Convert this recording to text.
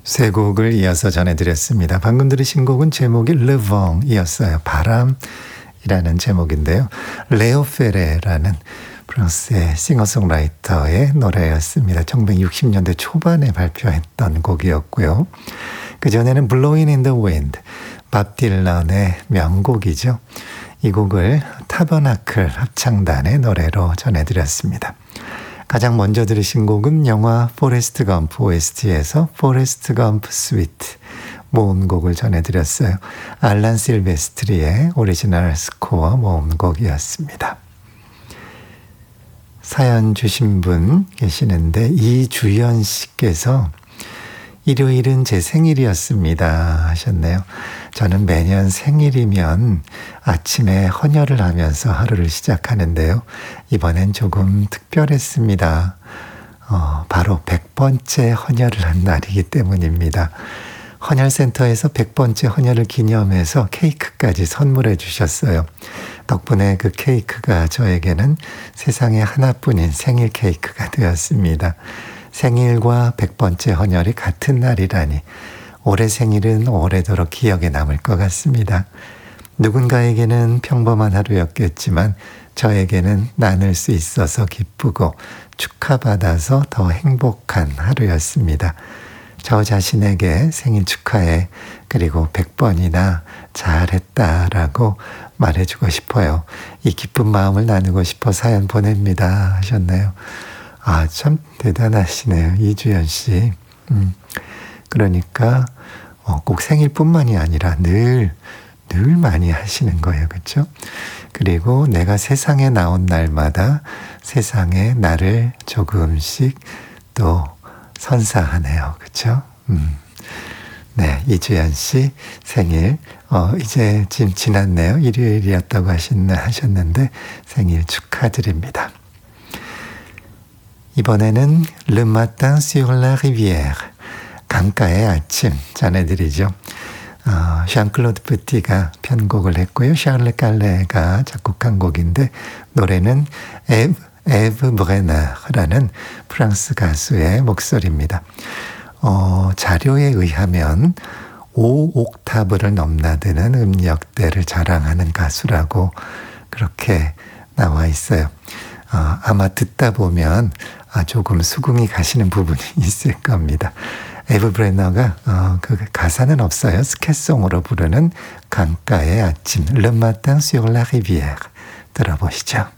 세 곡을 이어서 전해드렸습니다. 방금 들으신 곡은 제목이 Le Vent이었어요. 바람이라는 제목인데요. 레오 페레라는 프랑스의 싱어송라이터의 노래였습니다. 1960년대 초반에 발표했던 곡이었고요. 그전에는 Blowing in the Wind, 밥 딜런의 명곡이죠. 이 곡을 타버나클 합창단의 노래로 전해드렸습니다. 가장 먼저 들으신 곡은 영화 포레스트 검프 OST에서 포레스트 검프 스위트 모음곡을 전해드렸어요. 알란 실베스트리의 오리지널 스코어 모음곡이었습니다. 사연 주신 분 계시는데 이주연 씨께서 일요일은 제 생일이었습니다 하셨네요. 저는 매년 생일이면 아침에 헌혈을 하면서 하루를 시작하는데요. 이번엔 조금 특별했습니다. 바로 100번째 헌혈을 한 날이기 때문입니다. 헌혈센터에서 100번째 헌혈을 기념해서 케이크까지 선물해 주셨어요. 덕분에 그 케이크가 저에게는 세상에 하나뿐인 생일 케이크가 되었습니다. 생일과 100번째 헌혈이 같은 날이라니 올해 생일은 오래도록 기억에 남을 것 같습니다. 누군가에게는 평범한 하루였겠지만 저에게는 나눌 수 있어서 기쁘고 축하받아서 더 행복한 하루였습니다. 저 자신에게 생일 축하해, 그리고 100번이나 잘했다라고 말해주고 싶어요. 이 기쁜 마음을 나누고 싶어 사연 보냅니다 하셨네요. 참 대단하시네요. 이주연 씨. 그러니까 꼭 생일뿐만이 아니라 늘 많이 하시는 거예요. 그렇죠? 그리고 내가 세상에 나온 날마다 세상에 나를 조금씩 또 선사하네요. 그렇죠? 네, 이주연 씨 생일 이제 지금 지났네요. 일요일이었다고 하셨는데 생일 축하드립니다. 이번에는 Le Matin sur la Rivière, 강가의 아침 전해드리죠. 샹클로드 프티가 편곡을 했고요. 샤를레 깔레가 작곡한 곡인데 노래는 에브 브레너라는 프랑스 가수의 목소리입니다. 자료에 의하면 5옥타브를 넘나드는 음역대를 자랑하는 가수라고 그렇게 나와 있어요. 아마 듣다 보면 조금 수긍이 가시는 부분이 있을 겁니다. 에브 브레너가 그 가사는 없어요. 스캣송으로 부르는 강가의 아침, Le Matin sur la Rivière 들어보시죠.